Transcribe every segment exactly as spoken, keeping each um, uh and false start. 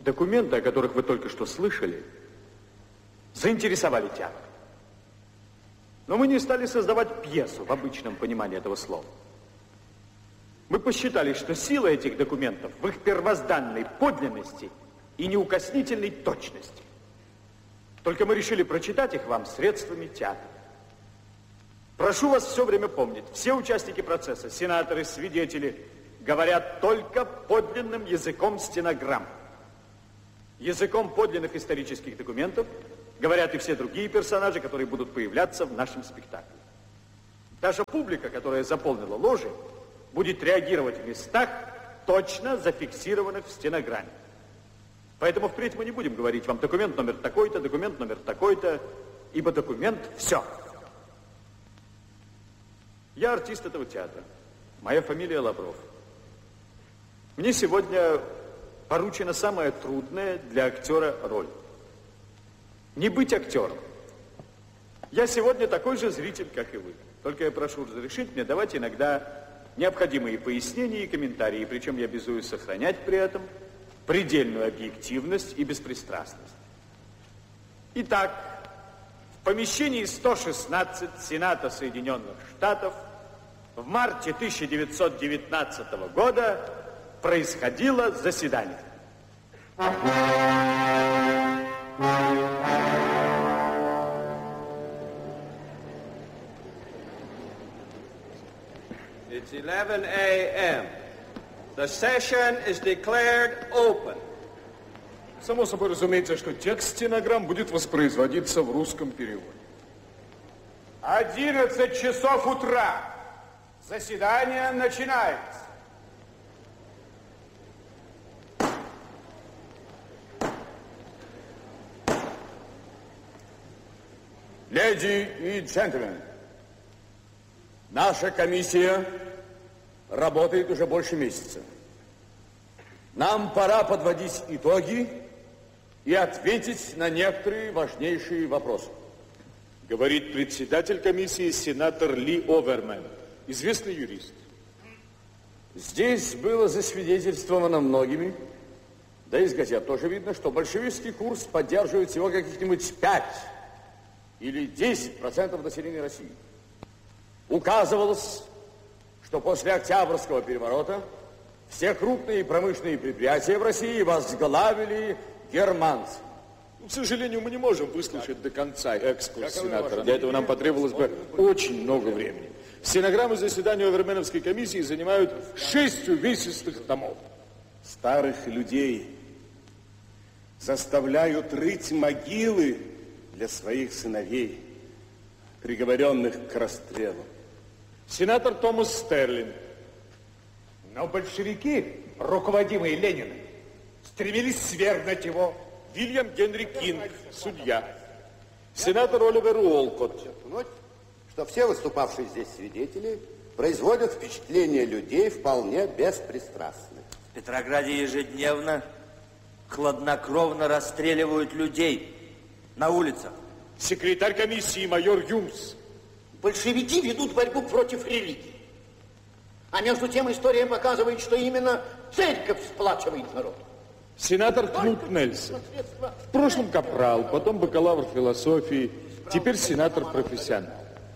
Документы, о которых вы только что слышали, заинтересовали театр. Но мы не стали создавать пьесу в обычном понимании этого слова. Мы посчитали, что сила этих документов в их первозданной подлинности и неукоснительной точности. Только мы решили прочитать их вам средствами театра. Прошу вас все время помнить, все участники процесса, сенаторы, свидетели, говорят только подлинным языком стенограмм. Языком подлинных исторических документов говорят и все другие персонажи, которые будут появляться в нашем спектакле. Даже публика, которая заполнила ложи, будет реагировать в местах, точно зафиксированных в стенограмме. Поэтому впредь мы не будем говорить вам документ номер такой-то, документ номер такой-то, ибо документ – все. Я артист этого театра. Моя фамилия Лавров. Мне сегодня поручена самая трудная для актера роль. Не быть актером. Я сегодня такой же зритель, как и вы. Только я прошу разрешить мне давать иногда необходимые пояснения и комментарии, причем я обязуюсь сохранять при этом предельную объективность и беспристрастность. Итак, в помещении сто шестнадцать Сената Соединенных Штатов в марте тысяча девятьсот девятнадцатого года происходило заседание. It's eleven a m The session is declared open. Само собой разумеется, что текст стенограмм будет воспроизводиться в русском переводе. одиннадцать часов утра. Заседание начинается. Леди и джентльмены, наша комиссия работает уже больше месяца. Нам пора подводить итоги и ответить на некоторые важнейшие вопросы. Говорит председатель комиссии сенатор Ли Овермен, известный юрист. Здесь было засвидетельствовано многими, да и из газет тоже видно, что большевистский курс поддерживает всего каких-нибудь пять или десять процентов населения России. Указывалось, что после Октябрьского переворота все крупные промышленные предприятия в России возглавили германцы. К сожалению, мы не можем выслушать до конца экскурс сенатора. Для этого нам потребовалось бы очень много времени. Стенограммы заседания Оверменовской комиссии занимают шесть увесистых томов. Старых людей заставляют рыть могилы для своих сыновей, приговоренных к расстрелу. Сенатор Томас Стерлинг. Но большевики, руководимые Лениным, стремились свергнуть его. Вильям Генри Кинг, судья. Сенатор Оливер Уолкотт. Что все выступавшие здесь свидетели производят впечатление людей вполне беспристрастных. В Петрограде ежедневно хладнокровно расстреливают людей на улицах. Секретарь комиссии майор Юмс. Большевики ведут борьбу против религии. А между тем история показывает, что именно церковь сплачивает народ. Сенатор Кнут Нельсон. В прошлом капрал, потом бакалавр философии, теперь сенатор-профессионал.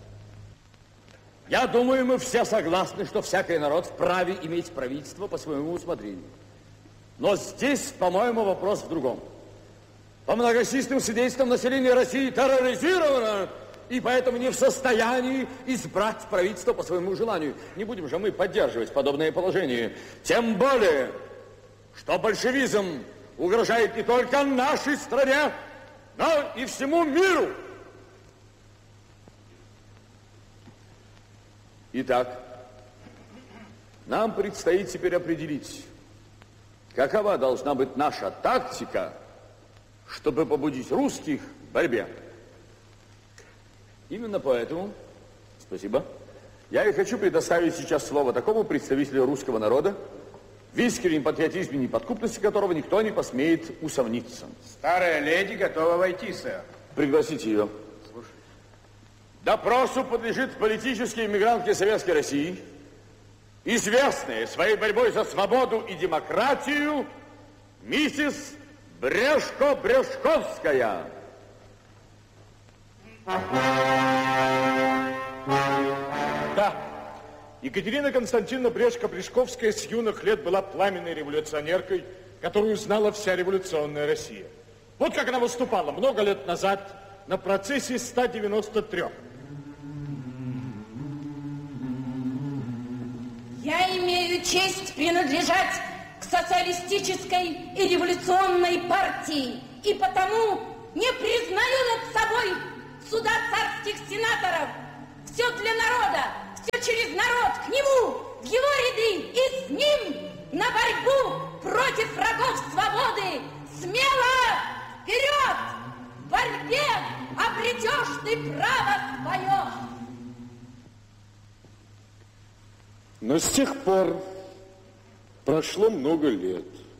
Я думаю, мы все согласны, что всякий народ вправе иметь правительство по своему усмотрению. Но здесь, по-моему, вопрос в другом. По многочисленным свидетельствам населения России терроризировано и поэтому не в состоянии избрать правительство по своему желанию. Не будем же мы поддерживать подобное положение. Тем более, что большевизм угрожает не только нашей стране, но и всему миру. Итак, нам предстоит теперь определить, какова должна быть наша тактика, чтобы побудить русских к борьбе. Именно поэтому, спасибо, я и хочу предоставить сейчас слово такому представителю русского народа, в искреннем патриотизме и неподкупности которого никто не посмеет усомниться. Старая леди готова войти, сэр. Пригласите ее. Слушай. Допросу подлежит политические иммигрантки Советской России, известная своей борьбой за свободу и демократию, миссис Брешко-Брешковская. Да, Екатерина Константиновна Брешко-Брешковская с юных лет была пламенной революционеркой, которую знала вся революционная Россия. Вот как она выступала много лет назад на процессе ста девяноста трёх. Я имею честь принадлежать к социалистической и революционной партии, и потому не признаю над собой суда царских сенаторов. Все для народа, все через народ, к нему, в его ряды, и с ним на борьбу против врагов свободы. Смело вперед! В борьбе обретешь ты право свое. Но с тех пор прошло много лет.